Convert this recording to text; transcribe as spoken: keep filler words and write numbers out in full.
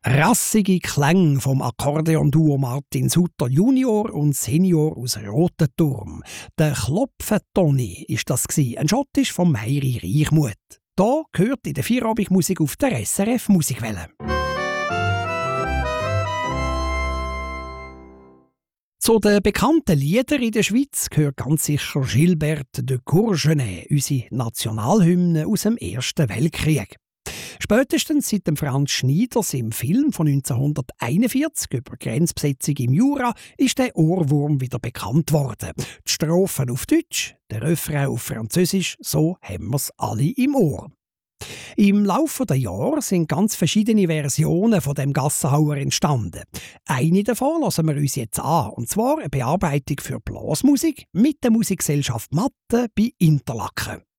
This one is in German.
Rassige Klänge vom Akkordeonduo Martin Sutter Junior und Senior aus Rotenturm. Der Klopfentoni ist das gsi, ein Schottisch vom Meiri Reichmuth. Da gehört in der Feierabendmusik auf der S R F Musikwelle. Zu den bekannten Liedern in der Schweiz gehört ganz sicher Gilbert de Courgenay, unsere Nationalhymne aus dem Ersten Weltkrieg. Spätestens seit dem Franz Schneiders im Film von neunzehnhunderteinundvierzig über Grenzbesetzung im Jura ist der Ohrwurm wieder bekannt worden. Die Strophen auf Deutsch, der Refrain auf Französisch, so haben wir es alle im Ohr. Im Laufe der Jahre sind ganz verschiedene Versionen von dem Gassenhauer entstanden. Eine davon lassen wir uns jetzt an, und zwar eine Bearbeitung für Blasmusik mit der Musikgesellschaft Matte bei Interlaken.